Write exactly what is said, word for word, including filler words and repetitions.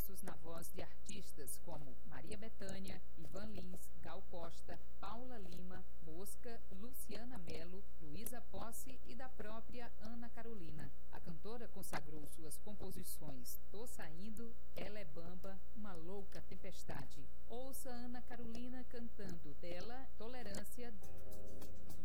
sucessos na voz de artistas como Maria Bethânia, Ivan Lins, Gal Costa, Paula Lima, Mosca, Luciana Mello, Luísa Posse e da própria Ana Carolina. A cantora consagrou suas composições Tô Saindo, Ela é Bamba, Uma Louca Tempestade. Ouça Ana Carolina cantando dela Tolerância.